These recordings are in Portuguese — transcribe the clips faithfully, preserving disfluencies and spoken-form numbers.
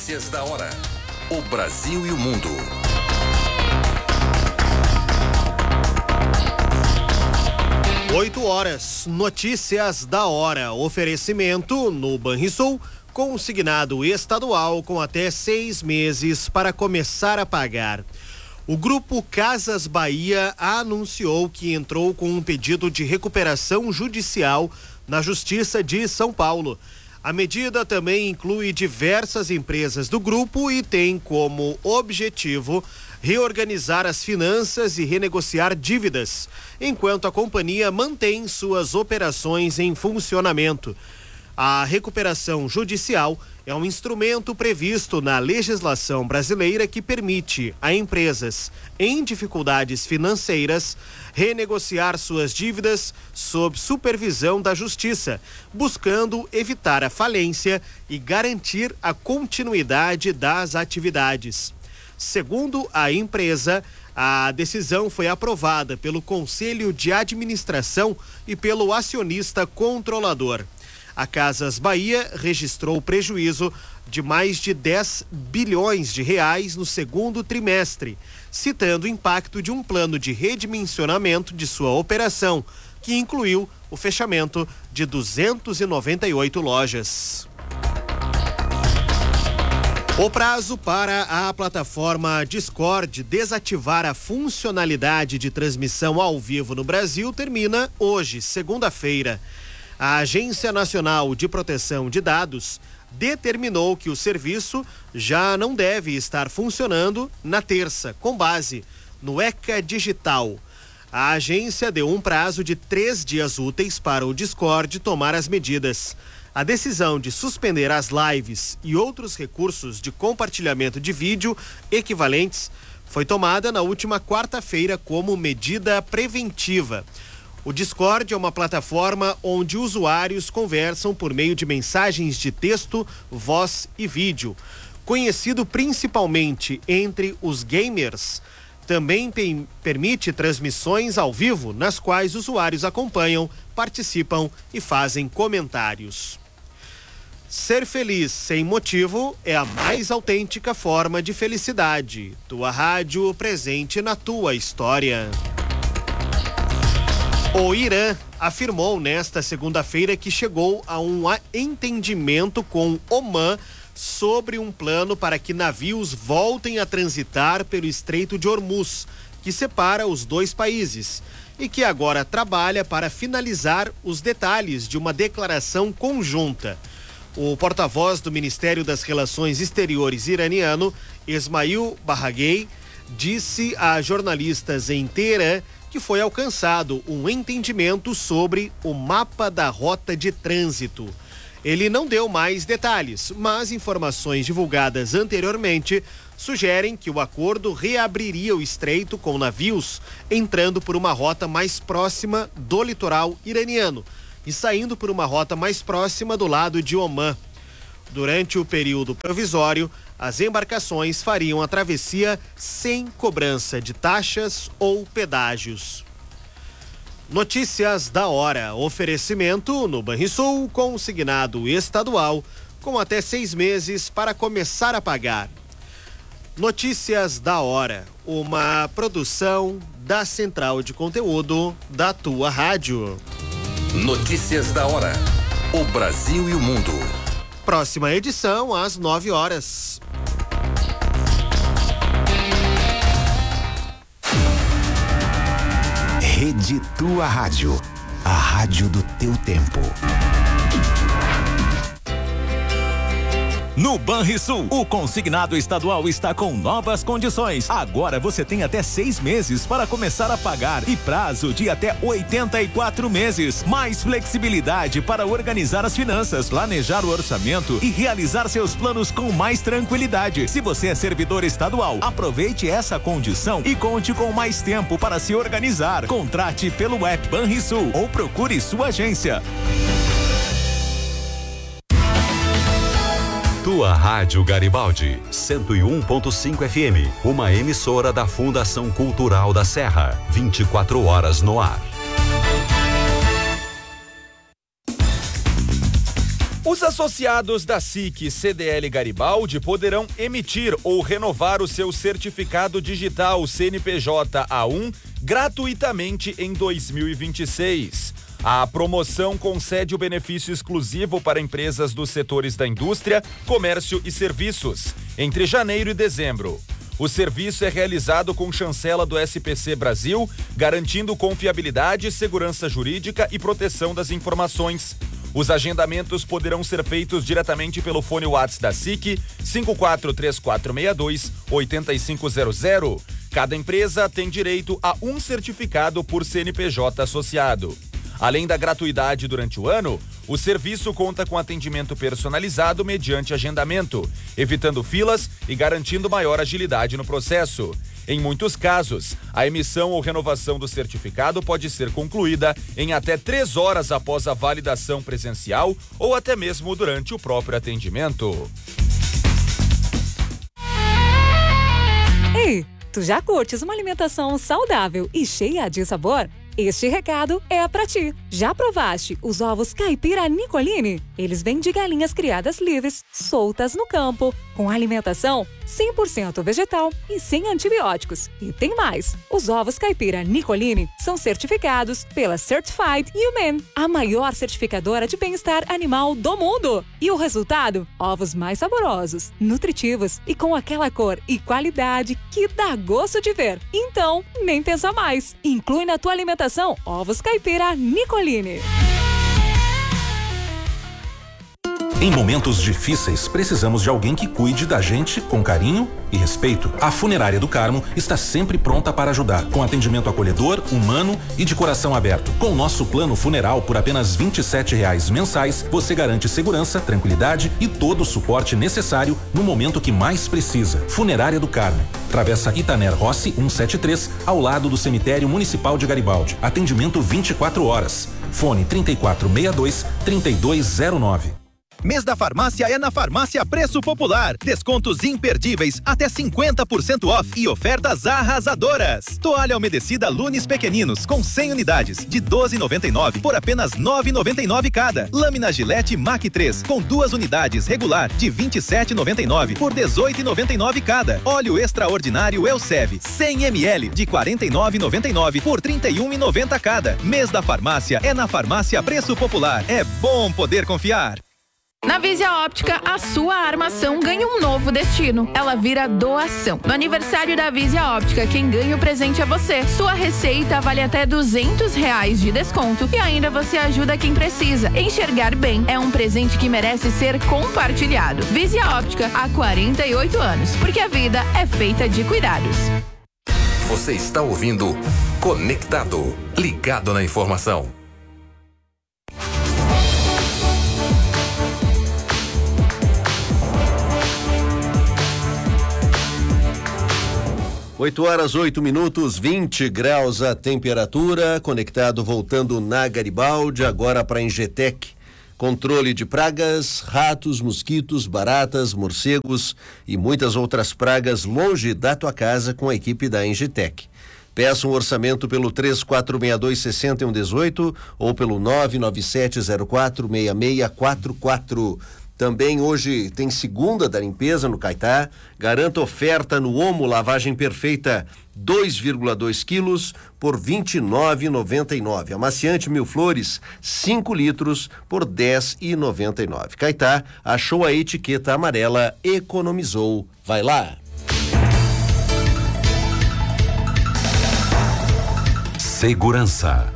Notícias da hora. O Brasil e o mundo. Oito horas, notícias da hora. Oferecimento no Banrisul, consignado estadual com até seis meses para começar a pagar. O Grupo Casas Bahia anunciou que entrou com um pedido de recuperação judicial na Justiça de São Paulo. A medida também inclui diversas empresas do grupo e tem como objetivo reorganizar as finanças e renegociar dívidas, enquanto a companhia mantém suas operações em funcionamento. A recuperação judicial é um instrumento previsto na legislação brasileira que permite a empresas em dificuldades financeiras renegociar suas dívidas sob supervisão da Justiça, buscando evitar a falência e garantir a continuidade das atividades. Segundo a empresa, a decisão foi aprovada pelo Conselho de Administração e pelo acionista controlador. A Casas Bahia registrou prejuízo de mais de dez bilhões de reais no segundo trimestre, citando o impacto de um plano de redimensionamento de sua operação, que incluiu o fechamento de duzentas e noventa e oito lojas. O prazo para a plataforma Discord desativar a funcionalidade de transmissão ao vivo no Brasil termina hoje, segunda-feira. A Agência Nacional de Proteção de Dados determinou que o serviço já não deve estar funcionando na terça, com base no ECA Digital. A agência deu um prazo de três dias úteis para o Discord tomar as medidas. A decisão de suspender as lives e outros recursos de compartilhamento de vídeo equivalentes foi tomada na última quarta-feira como medida preventiva. O Discord é uma plataforma onde usuários conversam por meio de mensagens de texto, voz e vídeo. Conhecido principalmente entre os gamers, também tem, permite transmissões ao vivo, nas quais usuários acompanham, participam e fazem comentários. Ser feliz sem motivo é a mais autêntica forma de felicidade. Tua rádio presente na tua história. O Irã afirmou nesta segunda-feira que chegou a um entendimento com Omã sobre um plano para que navios voltem a transitar pelo Estreito de Hormuz, que separa os dois países, e que agora trabalha para finalizar os detalhes de uma declaração conjunta. O porta-voz do Ministério das Relações Exteriores iraniano, Esmail Baghai, disse a jornalistas em Teherã que foi alcançado um entendimento sobre o mapa da rota de trânsito. Ele não deu mais detalhes, mas informações divulgadas anteriormente sugerem que o acordo reabriria o estreito com navios entrando por uma rota mais próxima do litoral iraniano e saindo por uma rota mais próxima do lado de Omã. Durante o período provisório, as embarcações fariam a travessia sem cobrança de taxas ou pedágios. Notícias da hora. Oferecimento no Banrisul, consignado estadual, com até seis meses para começar a pagar. Notícias da hora. Uma produção da Central de Conteúdo da tua rádio. Notícias da hora. O Brasil e o mundo. Próxima edição às nove horas. Rede Tua Rádio, a rádio do teu tempo. No Banrisul, o consignado estadual está com novas condições. Agora você tem até seis meses para começar a pagar e prazo de até oitenta e quatro meses. Mais flexibilidade para organizar as finanças, planejar o orçamento e realizar seus planos com mais tranquilidade. Se você é servidor estadual, aproveite essa condição e conte com mais tempo para se organizar. Contrate pelo app Banrisul ou procure sua agência. Tua Rádio Garibaldi, cento e um ponto cinco F M, uma emissora da Fundação Cultural da Serra, vinte e quatro horas no ar. Os associados da S I C C D L Garibaldi poderão emitir ou renovar o seu certificado digital C N P J A um gratuitamente em dois mil e vinte e seis. A promoção concede o benefício exclusivo para empresas dos setores da indústria, comércio e serviços, entre janeiro e dezembro. O serviço é realizado com chancela do S P C Brasil, garantindo confiabilidade, segurança jurídica e proteção das informações. Os agendamentos poderão ser feitos diretamente pelo fone WhatsApp da S I C, cinco quatro três quatro seis dois oito cinco zero zero. Cada empresa tem direito a um certificado por C N P J associado. Além da gratuidade durante o ano, o serviço conta com atendimento personalizado mediante agendamento, evitando filas e garantindo maior agilidade no processo. Em muitos casos, a emissão ou renovação do certificado pode ser concluída em até três horas após a validação presencial ou até mesmo durante o próprio atendimento. Ei, tu já curtes uma alimentação saudável e cheia de sabor? Este recado é pra ti. Já provaste os ovos caipira Nicolini? Eles vêm de galinhas criadas livres, soltas no campo, com alimentação cem por cento vegetal e sem antibióticos. E tem mais, os ovos caipira Nicolini são certificados pela Certified Human, a maior certificadora de bem-estar animal do mundo. E o resultado? Ovos mais saborosos, nutritivos e com aquela cor e qualidade que dá gosto de ver. Então, nem pensa mais. Inclui na tua alimentação ovos caipira Nicolini. Em momentos difíceis, precisamos de alguém que cuide da gente com carinho e respeito. A Funerária do Carmo está sempre pronta para ajudar, com atendimento acolhedor, humano e de coração aberto. Com o nosso plano funeral por apenas vinte e sete reais mensais, você garante segurança, tranquilidade e todo o suporte necessário no momento que mais precisa. Funerária do Carmo, Travessa Itaner Rossi cento e setenta e três, ao lado do Cemitério Municipal de Garibaldi. Atendimento vinte e quatro horas. Fone trinta e quatro sessenta e dois, trinta e dois zero nove. Mês da farmácia é na Farmácia Preço Popular. Descontos imperdíveis, até cinquenta por cento off e ofertas arrasadoras. Toalha umedecida Lunes Pequeninos com cem unidades de doze reais e noventa e nove centavos por apenas nove reais e noventa e nove centavos cada. Lâmina Gillette Mac três com duas unidades regular de vinte e sete reais e noventa e nove centavos por dezoito reais e noventa e nove centavos cada. Óleo extraordinário Elsev cem mililitros de quarenta e nove reais e noventa e nove centavos por trinta e um reais e noventa centavos cada. Mês da farmácia é na Farmácia Preço Popular. É bom poder confiar. Na Visia Óptica, a sua armação ganha um novo destino. Ela vira doação. No aniversário da Visia Óptica, quem ganha o presente é você. Sua receita vale até duzentos reais de desconto e ainda você ajuda quem precisa. Enxergar bem é um presente que merece ser compartilhado. Visia Óptica, há quarenta e oito anos, porque a vida é feita de cuidados. Você está ouvindo Conectado, ligado na informação. oito horas, oito minutos, vinte graus a temperatura, conectado voltando na Garibaldi, agora para a Ingetec. Controle de pragas, ratos, mosquitos, baratas, morcegos e muitas outras pragas longe da tua casa com a equipe da Ingetec. Peça um orçamento pelo três quatro seis dois, seis um um oito ou pelo nove nove sete zero quatro seis seis quatro quatro. Também hoje tem segunda da limpeza no Caetá. Garanta oferta no Omo Lavagem Perfeita dois vírgula dois quilos por vinte e nove reais e noventa e nove. Amaciante Mil Flores cinco litros por dez reais e noventa e nove. Caetá achou a etiqueta amarela, economizou. Vai lá. Segurança.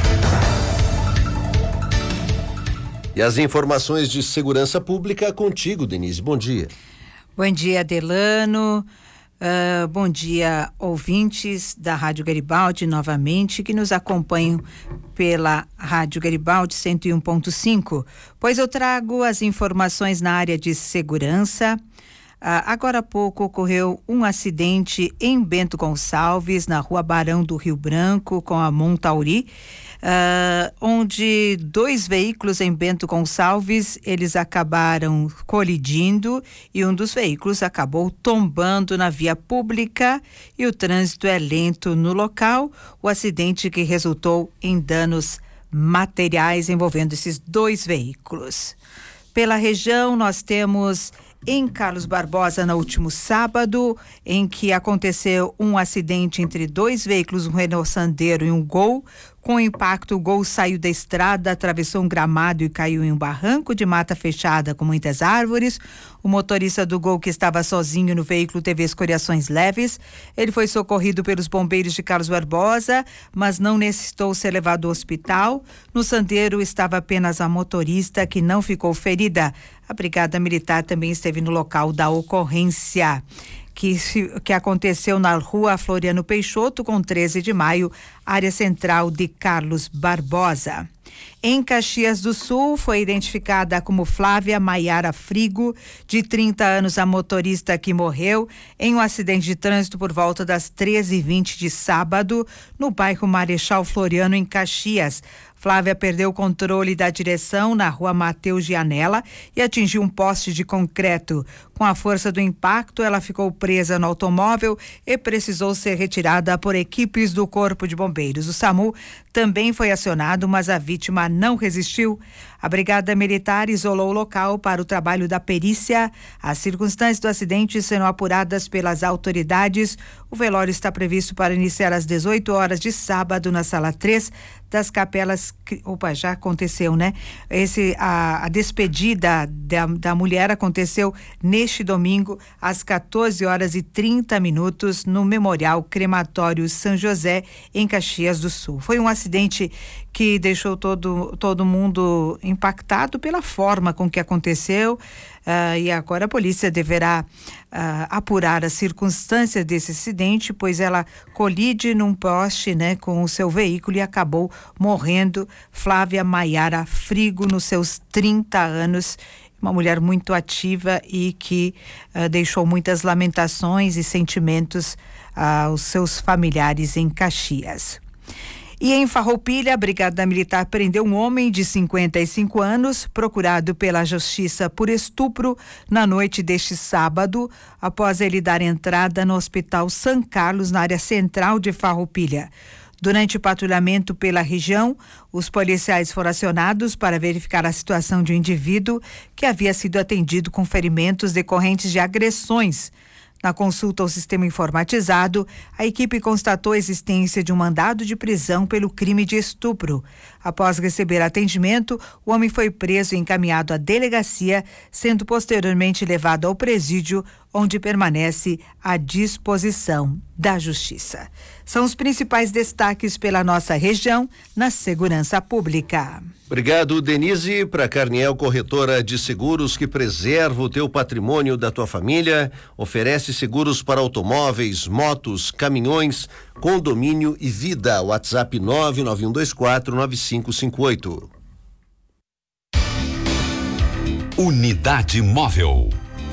E as informações de segurança pública contigo, Denise. Bom dia. Bom dia, Delano. Uh, bom dia, ouvintes da Rádio Garibaldi, novamente, que nos acompanham pela Rádio Garibaldi cento e um ponto cinco. Pois eu trago as informações na área de segurança. Uh, agora há pouco ocorreu um acidente em Bento Gonçalves, na rua Barão do Rio Branco, com a Montauri, uh, onde dois veículos em Bento Gonçalves, eles acabaram colidindo e um dos veículos acabou tombando na via pública e o trânsito é lento no local. O acidente que resultou em danos materiais envolvendo esses dois veículos. Pela região, nós temos em Carlos Barbosa, no último sábado, em que aconteceu um acidente entre dois veículos, um Renault Sandero e um Gol. Com o impacto, o Gol saiu da estrada, atravessou um gramado e caiu em um barranco de mata fechada com muitas árvores. O motorista do Gol, que estava sozinho no veículo, teve escoriações leves. Ele foi socorrido pelos bombeiros de Carlos Barbosa, mas não necessitou ser levado ao hospital. No Sandero estava apenas a motorista, que não ficou ferida. A Brigada Militar também esteve no local da ocorrência, que, que aconteceu na rua Floriano Peixoto, com treze de maio, área central de Carlos Barbosa. Em Caxias do Sul, foi identificada como Flávia Maiara Frigo, de trinta anos, a motorista que morreu em um acidente de trânsito por volta das treze e vinte de sábado, no bairro Marechal Floriano, em Caxias. Flávia perdeu o controle da direção na rua Mateus Gianella e atingiu um poste de concreto. Com a força do impacto, ela ficou presa no automóvel e precisou ser retirada por equipes do Corpo de Bombeiros. O SAMU também foi acionado, mas a vítima não resistiu. A Brigada Militar isolou o local para o trabalho da perícia. As circunstâncias do acidente serão apuradas pelas autoridades. O velório está previsto para iniciar às dezoito horas de sábado na sala três das capelas. Opa, já aconteceu, né? Esse, a, a despedida da, da mulher aconteceu neste domingo às quatorze horas e trinta minutos no Memorial Crematório São José, em Caxias do Sul. Foi um acidente que deixou todo, todo mundo impactado pela forma com que aconteceu. Uh, e agora a polícia deverá uh, apurar as circunstâncias desse acidente, pois ela colide num poste, né, com o seu veículo e acabou morrendo. Flávia Maiara Frigo, nos seus trinta anos, uma mulher muito ativa e que uh, deixou muitas lamentações e sentimentos uh, aos seus familiares em Caxias. E em Farroupilha, a Brigada Militar prendeu um homem de cinquenta e cinco anos, procurado pela Justiça por estupro na noite deste sábado, após ele dar entrada no Hospital São Carlos, na área central de Farroupilha. Durante o patrulhamento pela região, os policiais foram acionados para verificar a situação de um indivíduo que havia sido atendido com ferimentos decorrentes de agressões. Na consulta ao sistema informatizado, a equipe constatou a existência de um mandado de prisão pelo crime de estupro. Após receber atendimento, o homem foi preso e encaminhado à delegacia, sendo posteriormente levado ao presídio, onde permanece à disposição da Justiça. São os principais destaques pela nossa região na segurança pública. Obrigado, Denise. Para Carniel Corretora de Seguros, que preserva o teu patrimônio da tua família, oferece seguros para automóveis, motos, caminhões, condomínio e vida. WhatsApp nove nove um dois quatro nove cinco cinco oito. Unidade Móvel.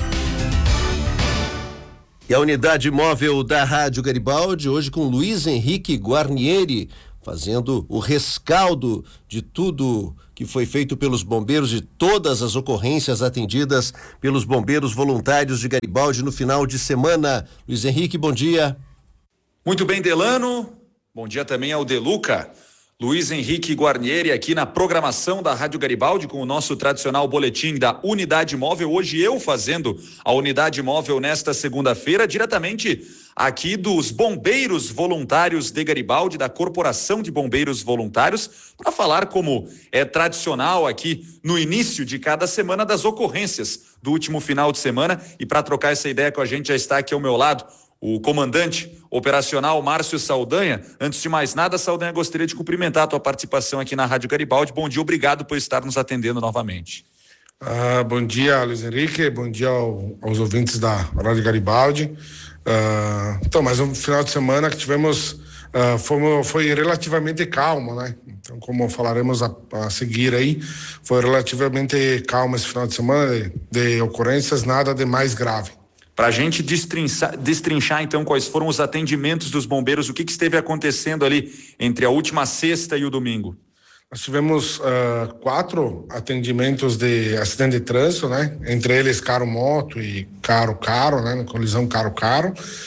E a unidade móvel da Rádio Garibaldi, hoje com Luiz Henrique Guarnieri, fazendo o rescaldo de tudo que foi feito pelos bombeiros, de todas as ocorrências atendidas pelos bombeiros voluntários de Garibaldi no final de semana. Luiz Henrique, bom dia. Muito bem, Delano. Bom dia também ao Deluca. Luiz Henrique Guarnieri aqui na programação da Rádio Garibaldi com o nosso tradicional boletim da Unidade Móvel. Hoje eu fazendo a Unidade Móvel nesta segunda-feira, diretamente aqui dos Bombeiros Voluntários de Garibaldi, da Corporação de Bombeiros Voluntários, para falar, como é tradicional aqui no início de cada semana, das ocorrências do último final de semana. E para trocar essa ideia com a gente, já está aqui ao meu lado o comandante operacional Márcio Saldanha. Antes de mais nada, Saldanha, gostaria de cumprimentar a tua participação aqui na Rádio Garibaldi. Bom dia, obrigado por estar nos atendendo novamente. Ah, bom dia, Luiz Henrique, bom dia ao, aos ouvintes da Rádio Garibaldi. Ah, então, mais um final de semana que tivemos, ah, foi, foi relativamente calmo, né? Então, como falaremos a, a seguir aí, foi relativamente calmo esse final de semana, de, de ocorrências, nada de mais grave. Para a gente destrinchar, destrinchar, então, quais foram os atendimentos dos bombeiros, o que, que esteve acontecendo ali entre a última sexta e o domingo? Nós tivemos uh, quatro atendimentos de acidente de trânsito, né? Entre eles carro-moto e carro-carro, né? Colisão carro-carro.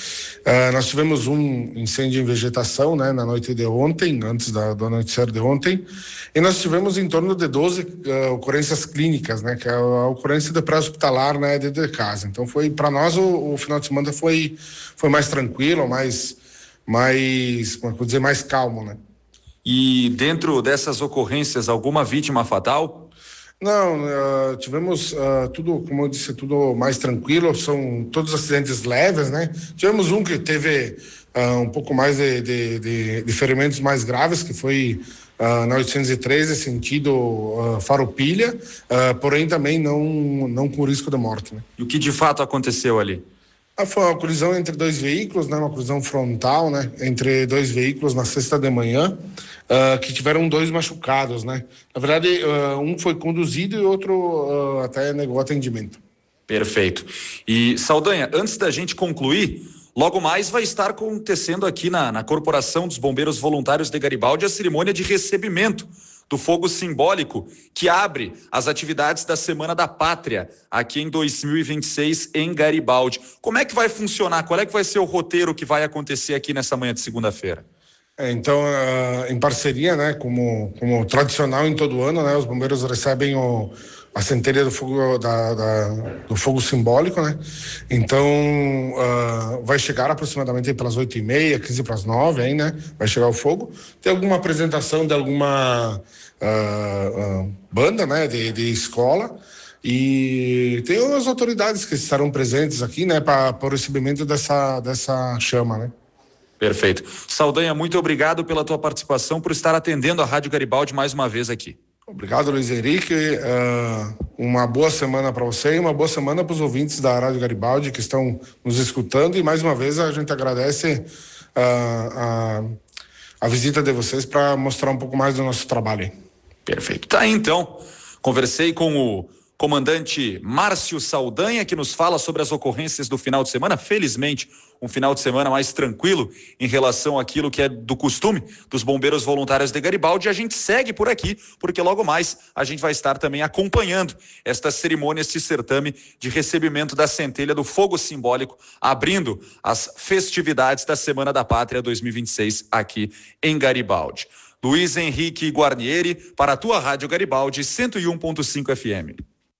Uh, nós tivemos um incêndio em vegetação, né, na noite de ontem, antes da, do anoitecer de ontem, e nós tivemos em torno de doze uh, ocorrências clínicas, né, que é a ocorrência de pré-hospitalar, né, dentro de casa. Então foi, para nós, o, o final de semana foi, foi mais tranquilo, mais, mais, como eu vou dizer, mais calmo, né. E dentro dessas ocorrências, alguma vítima fatal? Não, uh, tivemos uh, tudo, como eu disse, tudo mais tranquilo, são todos acidentes leves, né? Tivemos um que teve uh, um pouco mais de, de, de, de ferimentos mais graves, que foi uh, na oitocentos e treze, sentido uh, Farroupilha, uh, porém também não, não com risco de morte, né? E o que de fato aconteceu ali? Ah, foi uma colisão entre dois veículos, né? Uma colisão frontal, né? Entre dois veículos na sexta de manhã, uh, que tiveram dois machucados, né? Na verdade, uh, um foi conduzido e outro uh, até negou atendimento. Perfeito. E Saldanha, antes da gente concluir, logo mais vai estar acontecendo aqui na, na Corporação dos Bombeiros Voluntários de Garibaldi a cerimônia de recebimento do fogo simbólico que abre as atividades da Semana da Pátria aqui em dois mil e vinte e seis em Garibaldi. Como é que vai funcionar? Qual é que vai ser o roteiro que vai acontecer aqui nessa manhã de segunda-feira? É, então, uh, em parceria, né, como, como tradicional em todo ano, né, os bombeiros recebem o, a centelha do fogo, da, da, do fogo simbólico, né? Então, uh, vai chegar aproximadamente pelas oito e meia, quinze para as nove, aí, né? Vai chegar o fogo. Tem alguma apresentação de alguma uh, uh, banda, né, de, de escola. E tem as autoridades que estarão presentes aqui, né, para o recebimento dessa, dessa chama, né? Perfeito. Saldanha, muito obrigado pela tua participação, por estar atendendo a Rádio Garibaldi mais uma vez aqui. Obrigado, Luiz Henrique. Uh, uma boa semana para você e uma boa semana para os ouvintes da Rádio Garibaldi que estão nos escutando. E mais uma vez a gente agradece uh, a, a visita de vocês para mostrar um pouco mais do nosso trabalho aí. Perfeito. Tá aí, então. Conversei com o comandante Márcio Saldanha, que nos fala sobre as ocorrências do final de semana. Felizmente, um final de semana mais tranquilo em relação àquilo que é do costume dos bombeiros voluntários de Garibaldi. E a gente segue por aqui, porque logo mais a gente vai estar também acompanhando esta cerimônia, este certame de recebimento da centelha do fogo simbólico, abrindo as festividades da Semana da Pátria dois mil e vinte e seis aqui em Garibaldi. Luiz Henrique Guarnieri, para a tua Rádio Garibaldi, cento e um ponto cinco F M.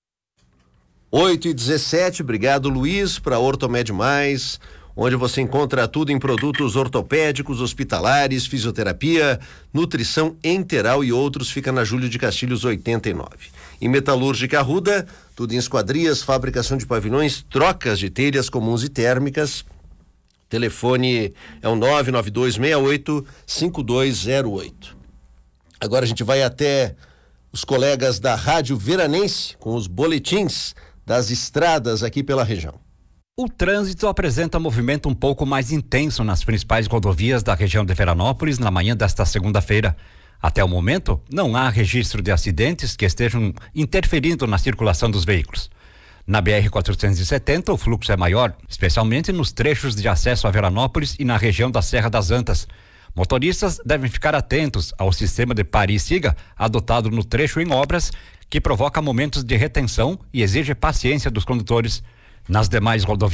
oito e dezessete, obrigado, Luiz, para Ortomed Mais, onde você encontra tudo em produtos ortopédicos, hospitalares, fisioterapia, nutrição enteral e outros, fica na Júlio de Castilhos oitenta e nove. Em Metalúrgica Arruda, tudo em esquadrias, fabricação de pavilhões, trocas de telhas comuns e térmicas. Telefone é o nove nove dois seis oito cinco dois zero oito. Agora a gente vai até os colegas da Rádio Veranense com os boletins das estradas aqui pela região. O trânsito apresenta movimento um pouco mais intenso nas principais rodovias da região de Veranópolis na manhã desta segunda-feira. Até o momento, não há registro de acidentes que estejam interferindo na circulação dos veículos. Na B R quatrocentos e setenta, o fluxo é maior, especialmente nos trechos de acesso a Veranópolis e na região da Serra das Antas. Motoristas devem ficar atentos ao sistema de pare e siga adotado no trecho em obras, que provoca momentos de retenção e exige paciência dos condutores. Nas demais rodovias